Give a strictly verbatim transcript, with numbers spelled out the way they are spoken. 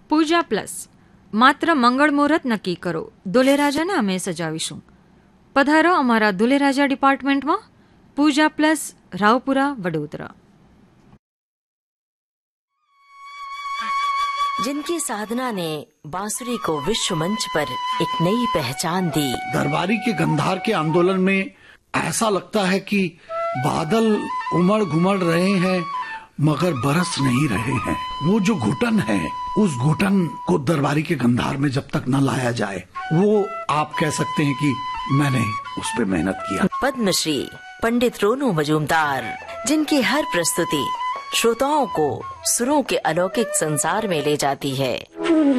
પૂજા plus માત્ર મંગળ મુહૂર્ત નક્કી કરો. દુલેરાજાને અમે સજાવીશું. પધારો અમારા દુલેરાજા ડિપાર્ટમેન્ટમાં. પૂજા પ્લસ, રાવપુરા, વડોદરા. जिनकी साधना ने बांसुरी को विश्व मंच पर एक नई पहचान दी. दरबारी के गंधार के आंदोलन में ऐसा लगता है कि बादल उमड़ घुमड़ रहे हैं मगर बरस नहीं रहे हैं. वो जो घुटन है, उस घुटन को दरबारी के गंधार में जब तक न लाया जाए, वो आप कह सकते हैं कि मैंने उस पे मेहनत किया. पद्मश्री पंडित रोनू मजूमदार, जिनकी हर प्रस्तुति श्रोताओं को सुरों के अलौकिक संसार में ले जाती है.